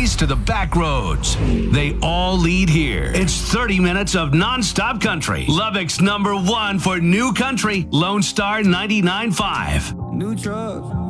highways to the back roads. They all lead here. It's 30 minutes of nonstop country. Lubbock's #1 for new country, Lone Star 99.5. New truck.